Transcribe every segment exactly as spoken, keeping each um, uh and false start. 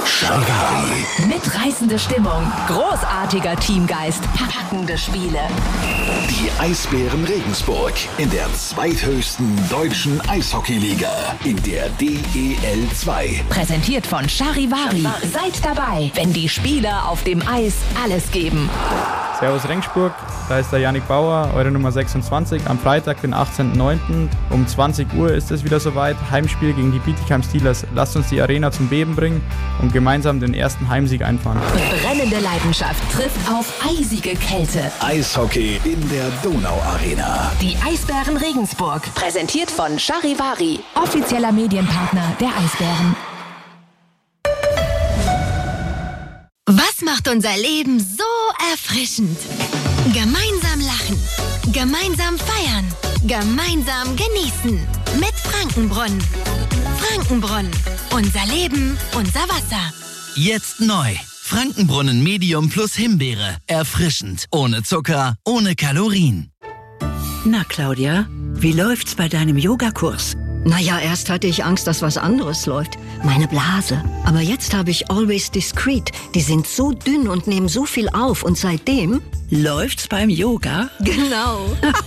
Charivari. Mitreißende Stimmung, großartiger Teamgeist, packende Spiele. Die Eisbären Regensburg in der zweithöchsten deutschen Eishockeyliga, in der D E L zwei. Präsentiert von Charivari. Seid dabei, wenn die Spieler auf dem Eis alles geben. Servus Regensburg, da ist der Yannick Bauer, eure Nummer sechsundzwanzig. Am Freitag, den achtzehnten neunten um zwanzig Uhr ist es wieder soweit. Heimspiel gegen die Bietigheim Steelers. Lasst uns die Arena zum Beben bringen und gemeinsam den ersten Heimsieg einfahren. Brennende Leidenschaft trifft auf eisige Kälte. Eishockey in der Donau-Arena. Die Eisbären Regensburg. Präsentiert von Charivari. Offizieller Medienpartner der Eisbären. Was macht unser Leben so erfrischend? Gemeinsam lachen, gemeinsam feiern, gemeinsam genießen. Mit Frankenbrunnen. Frankenbrunnen. Unser Leben, unser Wasser. Jetzt neu. Frankenbrunnen Medium plus Himbeere. Erfrischend. Ohne Zucker, ohne Kalorien. Na, Claudia, wie läuft's bei deinem Yogakurs? Naja, erst hatte ich Angst, dass was anderes läuft. Meine Blase. Aber jetzt habe ich Always Discreet. Die sind so dünn und nehmen so viel auf. Und seitdem... Läuft's beim Yoga? Genau.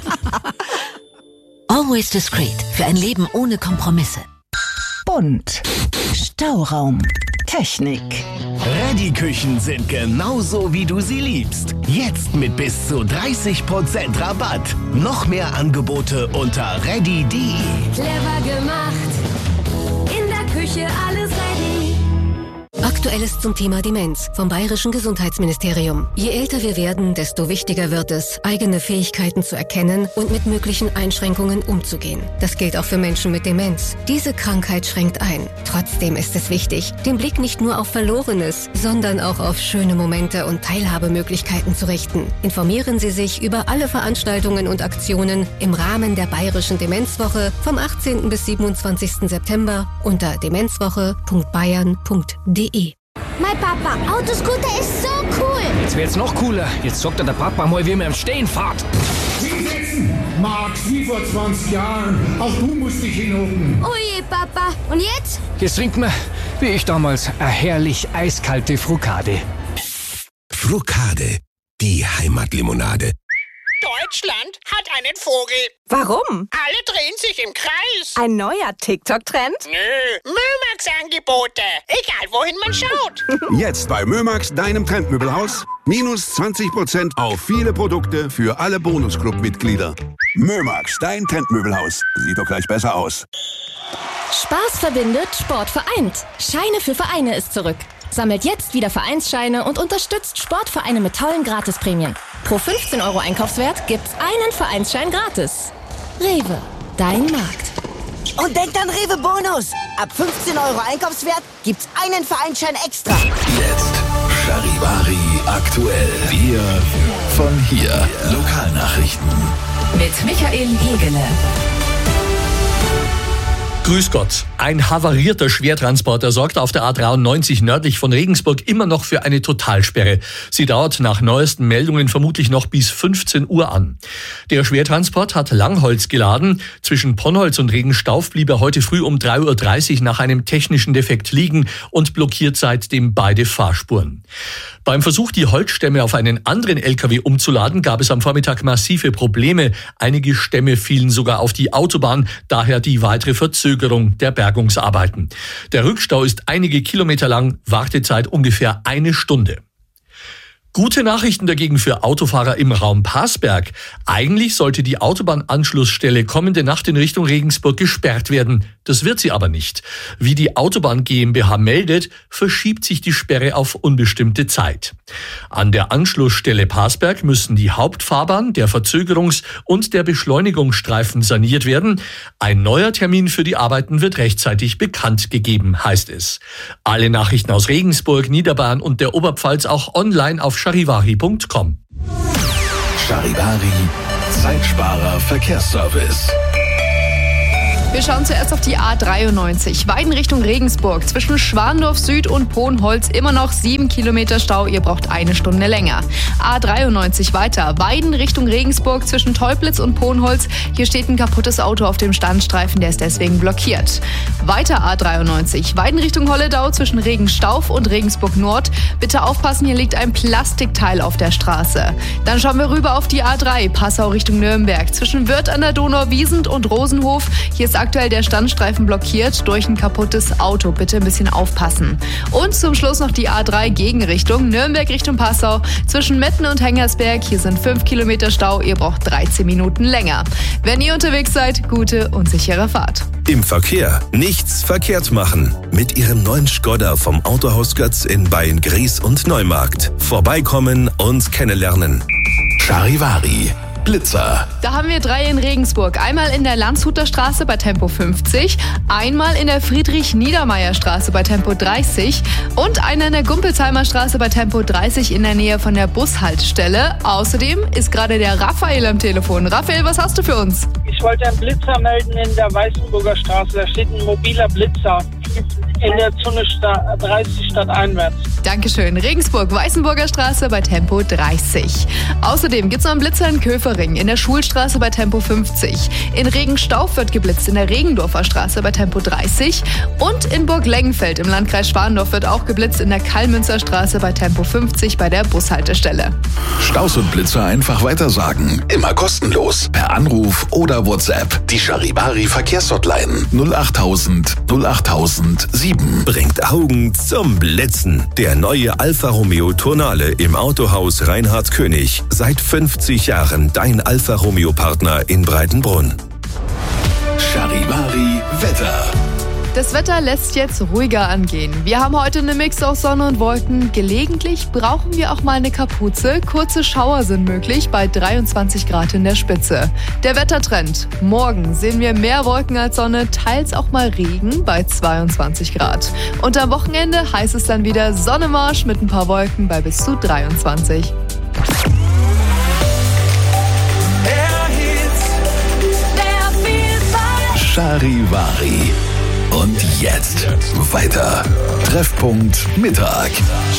Always Discreet. Für ein Leben ohne Kompromisse. Bunt. Stauraum. Technik. Reddy-Küchen sind genauso, wie du sie liebst. Jetzt mit bis zu dreißig Prozent Rabatt. Noch mehr Angebote unter reddy punkt de. Clever gemacht. In der Küche alles ready. Aktuelles zum Thema Demenz vom Bayerischen Gesundheitsministerium. Je älter wir werden, desto wichtiger wird es, eigene Fähigkeiten zu erkennen und mit möglichen Einschränkungen umzugehen. Das gilt auch für Menschen mit Demenz. Diese Krankheit schränkt ein. Trotzdem ist es wichtig, den Blick nicht nur auf Verlorenes, sondern auch auf schöne Momente und Teilhabemöglichkeiten zu richten. Informieren Sie sich über alle Veranstaltungen und Aktionen im Rahmen der Bayerischen Demenzwoche vom achtzehnten bis siebenundzwanzigsten September unter demenzwoche punkt bayern punkt de. Mein Papa, Autoscooter ist so cool. Jetzt wird's noch cooler. Jetzt sagt er der Papa mal, wie man im Stehen fährt. Hinsetzen, Max, wie vor zwanzig Jahren. Auch du musst dich hinhocken. Oh je, Papa. Und jetzt? Jetzt trinkt man, wie ich damals, eine herrlich eiskalte Frucade. Frucade, die Heimatlimonade. Deutschland hat einen Vogel. Warum? Alle drehen sich im Kreis. Ein neuer TikTok-Trend? Nö, Mömax-Angebote. Egal, wohin man schaut. Jetzt bei Mömax, deinem Trendmöbelhaus. Minus zwanzig Prozent auf viele Produkte für alle Bonusclub-Mitglieder. Mömax, dein Trendmöbelhaus. Sieht doch gleich besser aus. Spaß verbindet, Sport vereint. Scheine für Vereine ist zurück. Sammelt jetzt wieder Vereinsscheine und unterstützt Sportvereine mit tollen Gratisprämien. Pro fünfzehn Euro Einkaufswert gibt's einen Vereinsschein gratis. Rewe, dein Markt. Und denkt an Rewe Bonus. Ab fünfzehn Euro Einkaufswert gibt's einen Vereinsschein extra. Jetzt Charivari aktuell. Wir von hier. Lokalnachrichten. Mit Michael Hegele. Grüß Gott. Ein havarierter Schwertransporter sorgt auf der A dreiundneunzig nördlich von Regensburg immer noch für eine Totalsperre. Sie dauert nach neuesten Meldungen vermutlich noch bis fünfzehn Uhr an. Der Schwertransport hat Langholz geladen. Zwischen Ponnholz und Regenstauf blieb er heute früh um drei Uhr dreißig nach einem technischen Defekt liegen und blockiert seitdem beide Fahrspuren. Beim Versuch, die Holzstämme auf einen anderen L K W umzuladen, gab es am Vormittag massive Probleme. Einige Stämme fielen sogar auf die Autobahn, daher die weitere Verzögerung der Bergungsarbeiten. Der Rückstau ist einige Kilometer lang, Wartezeit ungefähr eine Stunde. Gute Nachrichten dagegen für Autofahrer im Raum Parsberg. Eigentlich sollte die Autobahnanschlussstelle kommende Nacht in Richtung Regensburg gesperrt werden. Das wird sie aber nicht. Wie die Autobahn GmbH meldet, verschiebt sich die Sperre auf unbestimmte Zeit. An der Anschlussstelle Parsberg müssen die Hauptfahrbahn, der Verzögerungs- und der Beschleunigungsstreifen saniert werden. Ein neuer Termin für die Arbeiten wird rechtzeitig bekannt gegeben, heißt es. Alle Nachrichten aus Regensburg, Niederbayern und der Oberpfalz auch online auf charivari punkt com. Charivari, Zeitsparer Verkehrsservice. Wir schauen zuerst auf die A dreiundneunzig. Weiden Richtung Regensburg. Zwischen Schwandorf Süd und Pohnholz immer noch sieben Kilometer Stau. Ihr braucht eine Stunde länger. A dreiundneunzig weiter. Weiden Richtung Regensburg zwischen Teublitz und Pohnholz. Hier steht ein kaputtes Auto auf dem Standstreifen. Der ist deswegen blockiert. Weiter A dreiundneunzig. Weiden Richtung Holledau zwischen Regenstauf und Regensburg Nord. Bitte aufpassen, hier liegt ein Plastikteil auf der Straße. Dann schauen wir rüber auf die A drei. Passau Richtung Nürnberg. Zwischen Wörth an der Donau, Wiesent und Rosenhof. Hier ist aktuell der Standstreifen blockiert durch ein kaputtes Auto. Bitte ein bisschen aufpassen. Und zum Schluss noch die A drei Gegenrichtung. Nürnberg Richtung Passau. Zwischen Metten und Hengersberg. Hier sind fünf Kilometer Stau. Ihr braucht dreizehn Minuten länger. Wenn ihr unterwegs seid, gute und sichere Fahrt. Im Verkehr nichts verkehrt machen. Mit Ihrem neuen Skoda vom Autohaus Götz in Beyen-Gries und Neumarkt. Vorbeikommen und kennenlernen. Charivari. Blitzer. Da haben wir drei in Regensburg. Einmal in der Landshuter Straße bei Tempo fünfzig, einmal in der Friedrich-Niedermeyer-Straße bei Tempo dreißig und einer in der Gumpelsheimer Straße bei Tempo dreißig in der Nähe von der Bushaltestelle. Außerdem ist gerade der Raphael am Telefon. Raphael, was hast du für uns? Ich wollte einen Blitzer melden in der Weißenburger Straße. Da steht ein mobiler Blitzer in der Zone dreißig stadteinwärts. Dankeschön. Regensburg, Weißenburger Straße bei Tempo dreißig. Außerdem gibt es noch einen Blitzer in Köfering, in der Schulstraße bei Tempo fünfzig. In Regenstauf wird geblitzt, in der Regendorfer Straße bei Tempo dreißig. Und in Burg-Lengenfeld im Landkreis Schwandorf wird auch geblitzt, in der Kallmünzer Straße bei Tempo fünfzig bei der Bushaltestelle. Staus und Blitzer einfach weitersagen. Immer kostenlos. Per Anruf oder WhatsApp. Die Charivari Verkehrshotline null achttausend null achttausend sieben. Bringt Augen zum Blitzen. Der neue Alfa Romeo Tonale im Autohaus Reinhard König. Seit fünfzig Jahren dein Alfa Romeo Partner in Breitenbrunn. Charivari Wetter. Das Wetter lässt jetzt ruhiger angehen. Wir haben heute eine Mix aus Sonne und Wolken. Gelegentlich brauchen wir auch mal eine Kapuze. Kurze Schauer sind möglich bei dreiundzwanzig Grad in der Spitze. Der Wettertrend. Morgen sehen wir mehr Wolken als Sonne, teils auch mal Regen bei zweiundzwanzig Grad. Und am Wochenende heißt es dann wieder Sonnemarsch mit ein paar Wolken bei bis zu dreiundzwanzig. Charivari. Und jetzt weiter. Treffpunkt Mittag.